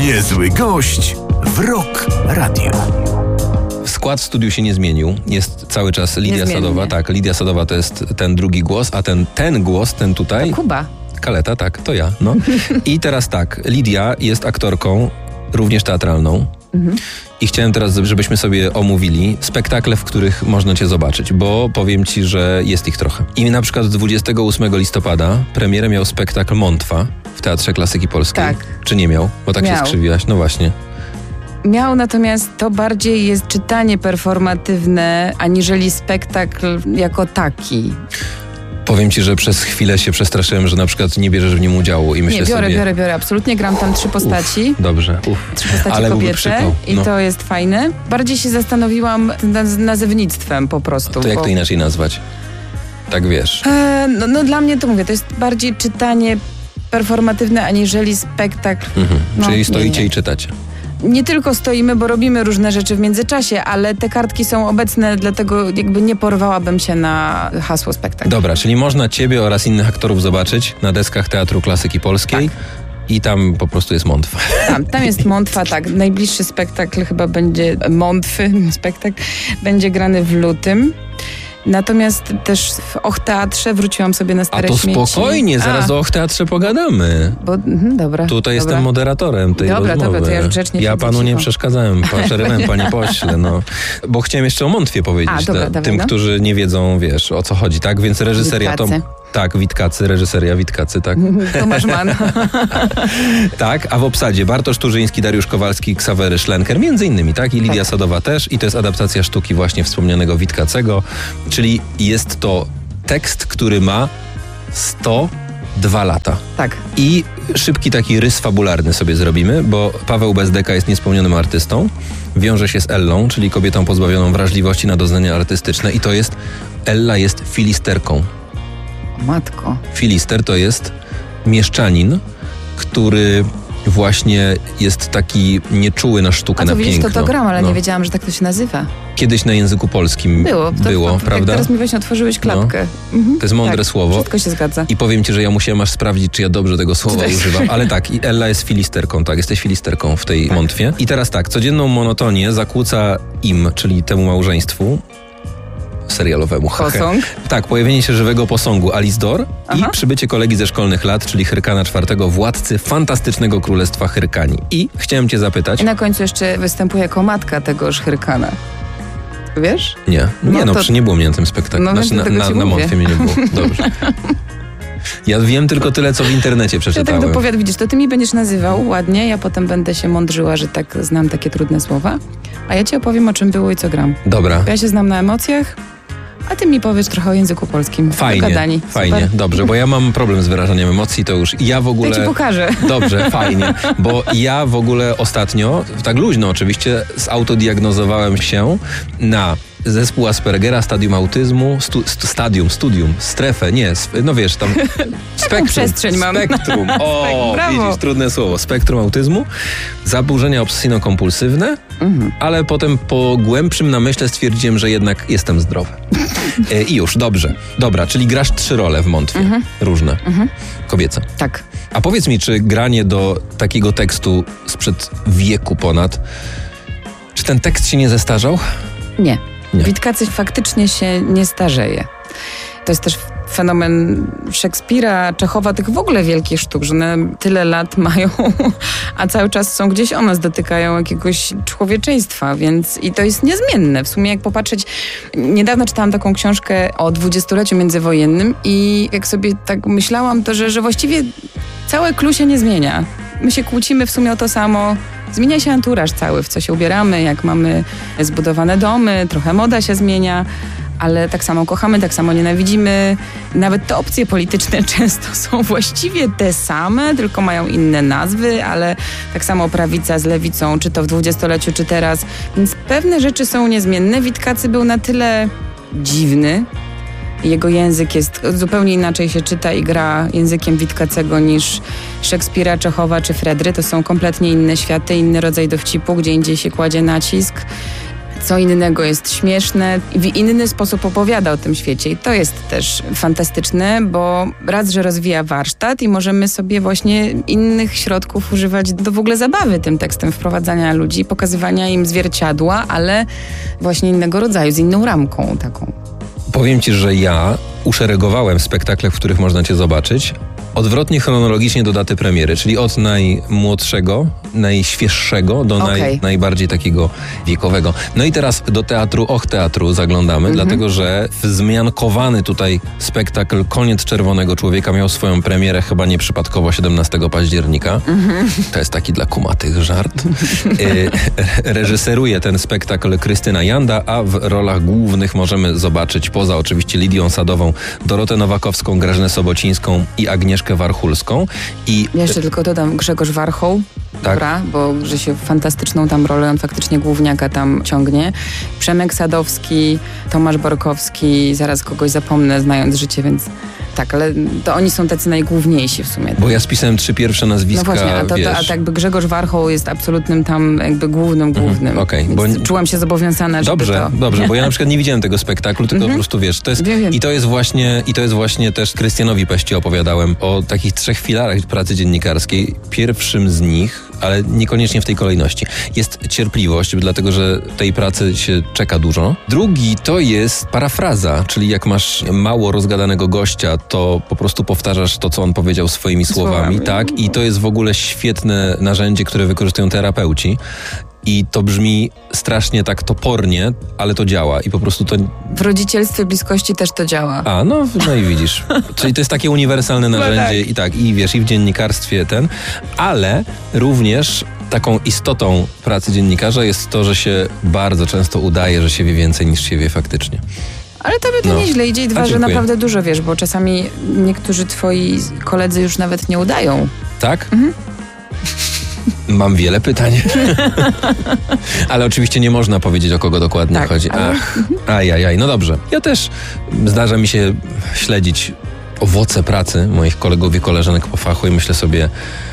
Niezły gość w Rock Radio. Skład w studiu się nie zmienił. Jest cały czas Lidia Sadowa. Tak, Lidia Sadowa to jest ten drugi głos, a ten głos, ten tutaj... To Kuba. Kaleta, tak, to ja. No. I teraz tak, Lidia jest aktorką, również teatralną. I chciałem teraz, żebyśmy sobie omówili spektakle, w których można cię zobaczyć, bo powiem ci, że jest ich trochę. I na przykład 28 listopada premierę miał spektakl Montwa w Teatrze Klasyki Polskiej. Tak. Czy nie miał? Bo tak miał. się skrzywiłaś. No właśnie. Miał, natomiast to bardziej jest czytanie performatywne, aniżeli spektakl jako taki. Powiem ci, że przez chwilę się przestraszyłem, że na przykład nie bierzesz w nim udziału i myślę Nie, sobie... biorę. Absolutnie gram tam 3 postaci. Dobrze. 3 postaci Ale kobiece i to jest fajne. Bardziej się zastanowiłam nad nazewnictwem po prostu. To jak to inaczej nazwać? Tak wiesz. No dla mnie to mówię, to jest bardziej czytanie performatywne, aniżeli spektakl. Czyli stoicie i czytacie. Nie tylko stoimy, bo robimy różne rzeczy w międzyczasie, ale te kartki są obecne, dlatego jakby nie porwałabym się na hasło spektakl. Dobra, czyli można ciebie oraz innych aktorów zobaczyć na deskach Teatru Klasyki Polskiej. Tak. I tam po prostu jest Montwa. Tam jest Montwa, tak. Najbliższy spektakl chyba będzie Montwy, spektakl będzie grany w lutym. Natomiast też w Och Teatrze wróciłam sobie na stare śmieci. A to spokojnie, zaraz o Och Teatrze pogadamy. Dobra. Tutaj jestem moderatorem tej rozmowy. Dobra, to ja już grzecznie Ja panu nie przeszkadzałem, przerywałem, panie pośle, no. Bo chciałem jeszcze o Montwie powiedzieć. Tym, którzy nie wiedzą, wiesz, o co chodzi, tak? Więc reżyseria to... Tak, Witkacy, reżyseria Witkacy, tak. Tomasz Mann. Tak, a w obsadzie Bartosz Turzyński, Dariusz Kowalski, Ksawery Szlenker, między innymi, tak? I Lidia Sadowa też. I to jest adaptacja sztuki właśnie wspomnianego Witkacego, czyli jest to tekst, który ma 102 lata. Tak. I szybki taki rys fabularny sobie zrobimy, bo Paweł Bezdeka jest niespomnianym artystą, wiąże się z Ellą, czyli kobietą pozbawioną wrażliwości na doznania artystyczne i to jest, Ella jest filisterką. Matko. Filister to jest mieszczanin, który właśnie jest taki nieczuły na sztukę, na piękno. To gram, ale nie wiedziałam, że tak to się nazywa. Kiedyś na języku polskim było, prawda? Teraz mi właśnie otworzyłeś klapkę. To jest mądre słowo. Wszystko się zgadza. I powiem ci, że ja musiałem aż sprawdzić, czy ja dobrze tego słowa używam. Ale tak, i Ella jest filisterką, tak, jesteś filisterką w tej Montwie. I teraz tak, codzienną monotonię zakłóca im, czyli temu małżeństwu, serialowemu. Posąg. Tak, pojawienie się żywego posągu Alice Dor i przybycie kolegi ze szkolnych lat, czyli Hyrkana IV, władcy fantastycznego królestwa Hyrkanii. I chciałem cię zapytać... I na końcu jeszcze występuje jako matka tegoż Hyrkana. Wiesz? Nie, nie było mnie na tym spektaklu. Na Montwie mnie nie było. Dobrze. Ja wiem tylko tyle, co w internecie przeczytałem. Ja tak dopowiadam, widzisz, to ty mi będziesz nazywał ładnie, ja potem będę się mądrzyła, że tak znam takie trudne słowa, a ja ci opowiem, o czym było i co gram. Dobra. Ja się znam na emocjach, a ty mi powiesz trochę o języku polskim. Fajnie, dobrze, bo ja mam problem z wyrażaniem emocji, to już ja w ogóle... Ja ci pokażę. Dobrze, fajnie, bo ja w ogóle ostatnio, tak luźno oczywiście, zautodiagnozowałem się na zespół Aspergera, stadium autyzmu, studium, strefę, nie, no wiesz, tam spektrum. Przestrzeń mam. Spektrum, widzisz, trudne słowo, spektrum autyzmu, zaburzenia obsesyjno-kompulsywne, ale potem po głębszym namyśle stwierdziłem, że jednak jestem zdrowy. I już, dobrze. Dobra, czyli grasz 3 role w Montwie, różne, kobiece. Tak. A powiedz mi, czy granie do takiego tekstu sprzed wieku ponad, czy ten tekst się nie zestarzał? Nie. Witkacy faktycznie się nie starzeje. To jest też fenomen Szekspira, Czechowa, tych w ogóle wielkich sztuk, że one tyle lat mają, a cały czas są gdzieś o nas, dotykają jakiegoś człowieczeństwa, więc i to jest niezmienne. W sumie jak popatrzeć, niedawno czytałam taką książkę o 20-leciu międzywojennym i jak sobie tak myślałam, to że właściwie całe clue się nie zmienia. My się kłócimy w sumie o to samo. Zmienia się anturaż cały, w co się ubieramy, jak mamy zbudowane domy, trochę moda się zmienia, ale tak samo kochamy, tak samo nienawidzimy. Nawet te opcje polityczne często są właściwie te same, tylko mają inne nazwy, ale tak samo prawica z lewicą, czy to w 20-leciu, czy teraz. Więc pewne rzeczy są niezmienne. Witkacy był na tyle dziwny, jego język jest zupełnie inaczej się czyta i gra językiem Witkacego niż Szekspira, Czechowa czy Fredry. To są kompletnie inne światy, inny rodzaj dowcipu, gdzie indziej się kładzie nacisk. co innego jest śmieszne, w inny sposób opowiada o tym świecie i to jest też fantastyczne, bo raz, że rozwija warsztat i możemy sobie właśnie innych środków używać do w ogóle zabawy tym tekstem, wprowadzania ludzi, pokazywania im zwierciadła, ale właśnie innego rodzaju, z inną ramką taką. Powiem ci, że ja uszeregowałem spektakle, w których można cię zobaczyć, odwrotnie chronologicznie do daty premiery, czyli od najmłodszego, najświeższego do najbardziej takiego wiekowego. No i teraz do teatru teatru zaglądamy, dlatego że wzmiankowany tutaj spektakl Koniec Czerwonego Człowieka miał swoją premierę chyba nieprzypadkowo 17 października. To jest taki dla kumatych żart. Reżyseruje ten spektakl Krystyna Janda, a w rolach głównych możemy zobaczyć, poza oczywiście Lidią Sadową, Dorotę Nowakowską, Grażynę Sobocińską i Agnieszkę Warchulską. I ja jeszcze tylko dodam Grzegorz Warchoł, tak? Dobra, bo Grzesiu fantastyczną tam rolę, on faktycznie główniaka tam ciągnie. Przemek Sadowski, Tomasz Borkowski, zaraz kogoś zapomnę, znając życie, więc tak, ale to oni są tacy najgłówniejsi w sumie. Bo ja spisałem 3 pierwsze nazwiska, no właśnie, a tak jakby Grzegorz Warchoł jest absolutnym tam jakby głównym. Okej, bo czułam się zobowiązana, żeby Dobrze, bo ja na przykład nie widziałem tego spektaklu, tylko po prostu wiesz, to jest, i to jest właśnie też Krystianowi Peści opowiadałem o takich 3 filarach pracy dziennikarskiej. Pierwszym z nich, ale niekoniecznie w tej kolejności, jest cierpliwość, dlatego że tej pracy się czeka dużo. Drugi to jest parafraza, czyli jak masz mało rozgadanego gościa, to po prostu powtarzasz to, co on powiedział swoimi słowami, tak? I to jest w ogóle świetne narzędzie, które wykorzystują terapeuci. I to brzmi strasznie tak topornie, ale to działa i po prostu to... W rodzicielstwie bliskości też to działa. No i widzisz. Czyli to jest takie uniwersalne narzędzie i wiesz, i w dziennikarstwie ale również taką istotą pracy dziennikarza jest to, że się bardzo często udaje, że się wie więcej niż się wie faktycznie. Ale tobie to nieźle idzie i dwa, że naprawdę dużo wiesz, bo czasami niektórzy twoi koledzy już nawet nie udają. Tak? Mam wiele pytań. Ale oczywiście nie można powiedzieć, o kogo dokładnie chodzi. Ajajaj, no dobrze. Ja też zdarza mi się śledzić owoce pracy moich kolegów i koleżanek po fachu i myślę sobie,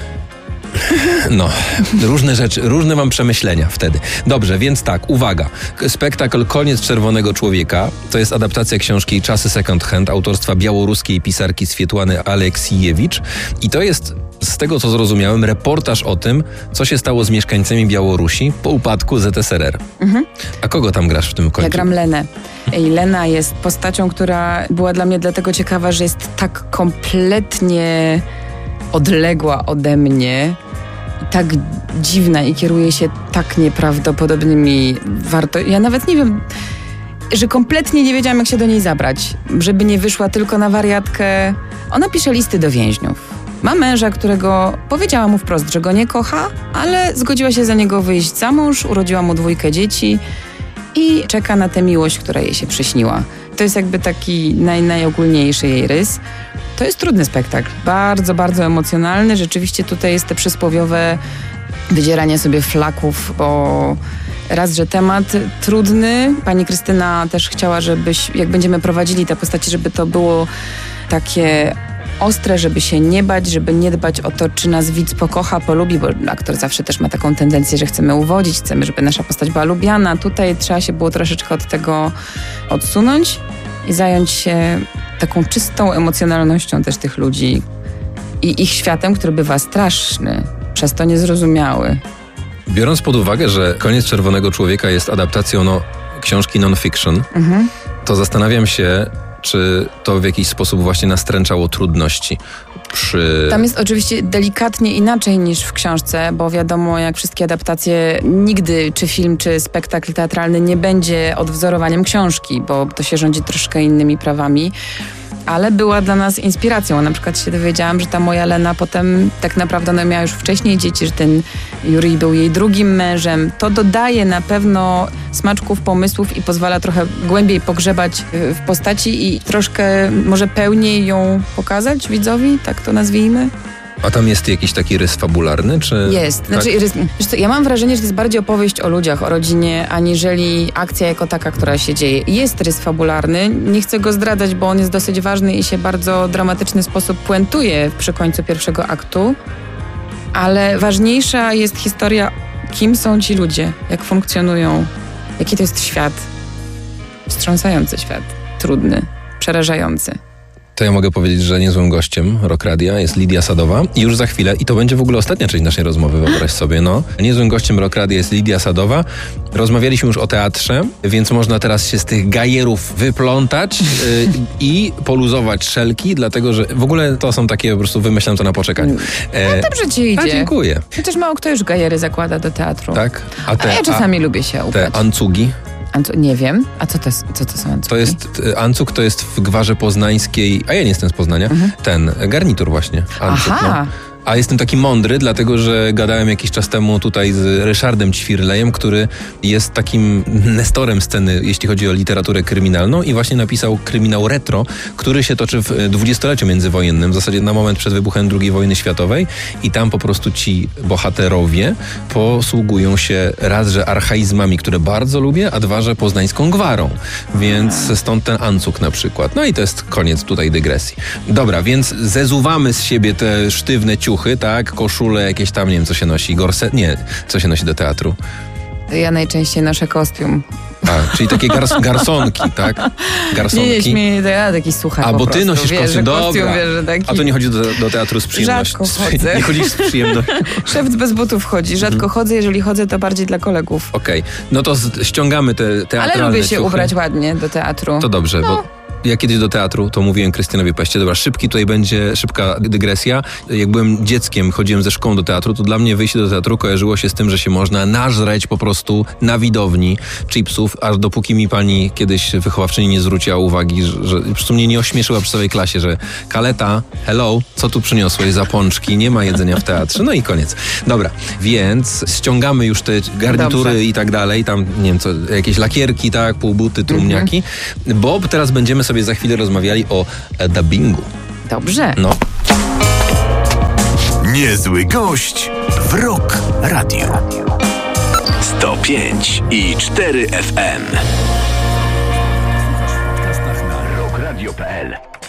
różne rzeczy, różne mam przemyślenia wtedy. Dobrze, więc tak, uwaga. Spektakl Koniec Czerwonego Człowieka to jest adaptacja książki Czasy Second Hand autorstwa białoruskiej pisarki Swietłany Aleksijewicz i to jest, z tego co zrozumiałem, reportaż o tym, co się stało z mieszkańcami Białorusi po upadku ZSRR. A kogo tam grasz w tym końcu? Ja gram Lenę. I Lena jest postacią, która była dla mnie dlatego ciekawa, że jest tak kompletnie odległa ode mnie i tak dziwna i kieruje się tak nieprawdopodobnymi Ja nawet nie wiem, że kompletnie nie wiedziałam, jak się do niej zabrać, żeby nie wyszła tylko na wariatkę. Ona pisze listy do więźniów. Ma męża, którego powiedziała mu wprost, że go nie kocha, ale zgodziła się za niego wyjść za mąż, urodziła mu 2 dzieci i czeka na tę miłość, która jej się przyśniła. To jest jakby taki najogólniejszy jej rys. To jest trudny spektakl, bardzo, bardzo emocjonalny. Rzeczywiście tutaj jest te przysłowiowe wydzieranie sobie flaków, bo raz, że temat trudny. Pani Krystyna też chciała, jak będziemy prowadzili te postaci, żeby to było takie ostre, żeby się nie bać, żeby nie dbać o to, czy nas widz pokocha, polubi, bo aktor zawsze też ma taką tendencję, że chcemy uwodzić, chcemy, żeby nasza postać była lubiana. Tutaj trzeba się było troszeczkę od tego odsunąć i zająć się taką czystą emocjonalnością też tych ludzi i ich światem, który bywa straszny, przez to niezrozumiały. Biorąc pod uwagę, że Koniec Czerwonego Człowieka jest adaptacją książki non-fiction, to zastanawiam się, czy to w jakiś sposób właśnie nastręczało trudności Tam jest oczywiście delikatnie inaczej niż w książce, bo wiadomo, jak wszystkie adaptacje, nigdy czy film, czy spektakl teatralny nie będzie odwzorowaniem książki, bo to się rządzi troszkę innymi prawami. Ale była dla nas inspiracją. Na przykład się dowiedziałam, że ta moja Lena potem tak naprawdę ona miała już wcześniej dzieci, że ten Jurij był jej drugim mężem. To dodaje na pewno smaczków, pomysłów i pozwala trochę głębiej pogrzebać w postaci i troszkę może pełniej ją pokazać widzowi, tak to nazwijmy. A tam jest jakiś taki rys fabularny, czy... Jest. Znaczy, ja mam wrażenie, że to jest bardziej opowieść o ludziach, o rodzinie, aniżeli akcja jako taka, która się dzieje. Jest rys fabularny, nie chcę go zdradzać, bo on jest dosyć ważny i się bardzo dramatyczny sposób puentuje przy końcu pierwszego aktu, ale ważniejsza jest historia, kim są ci ludzie, jak funkcjonują Jaki to jest świat? Wstrząsający świat. Trudny, przerażający. To ja mogę powiedzieć, że niezłym gościem Rock Radia jest Lidia Sadowa i już za chwilę, i to będzie w ogóle ostatnia część naszej rozmowy, wyobraź sobie, niezłym gościem Rock Radia jest Lidia Sadowa. Rozmawialiśmy już o teatrze, więc można teraz się z tych gajerów wyplątać i poluzować szelki, dlatego, że w ogóle to są takie, po prostu wymyślam to na poczekaniu. No dobrze ci idzie. Dziękuję. Chociaż mało kto już gajery zakłada do teatru. Tak? A ja czasami lubię się ubrać. Te ancugi? Nie wiem. A co to są ancugi? To jest ancuk, to jest w Gwarze Poznańskiej, a ja nie jestem z Poznania, ten garnitur właśnie. Ancuk, Aha. A jestem taki mądry, dlatego że gadałem jakiś czas temu tutaj z Ryszardem Ćwirlejem, który jest takim nestorem sceny, jeśli chodzi o literaturę kryminalną i właśnie napisał kryminał retro, który się toczy w dwudziestoleciu międzywojennym, w zasadzie na moment przed wybuchem II wojny światowej i tam po prostu ci bohaterowie posługują się raz, że archaizmami, które bardzo lubię, a dwa, że poznańską gwarą. Więc stąd ten ancuk na przykład. No i to jest koniec tutaj dygresji. Dobra, więc zezuwamy z siebie te sztywne ciuchy, tak? Koszule jakieś tam, nie wiem, co się nosi, gorset? Nie, co się nosi do teatru? Ja najczęściej noszę kostium. Czyli takie garsonki, tak? Garsonki. Nie śmieję, to ja taki słuchacz. A, bo ty nosisz kostium, dobra. Wiesz, że taki... A to nie chodzi do teatru z przyjemnością. Rzadko chodzę. Nie chodzisz z przyjemnością. Szewc bez butów chodzi. Rzadko chodzę, jeżeli chodzę, to bardziej dla kolegów. Okej. No to ściągamy te teatralne Ale lubię się ciuchy. ubrać ładnie do teatru. To dobrze, bo ja kiedyś do teatru, to mówiłem Krystianowi Peście, dobra, szybka dygresja. Jak byłem dzieckiem, chodziłem ze szkołą do teatru, to dla mnie wyjście do teatru kojarzyło się z tym, że się można nażreć po prostu na widowni chipsów, aż dopóki mi pani kiedyś wychowawczyni nie zwróciła uwagi, że po prostu mnie nie ośmieszyła przy całej klasie, że Kaleta, hello, co tu przyniosłeś za pączki, nie ma jedzenia w teatrze, no i koniec. Dobra, więc ściągamy już te garnitury i tak dalej, tam, nie wiem co, jakieś lakierki, tak, półbuty, trumniaki, bo teraz będziemy sobie za chwilę rozmawiali o dubbingu. Dobrze. No. Niezły gość w Rock Radio. 105,4 FM. Na rockradio.pl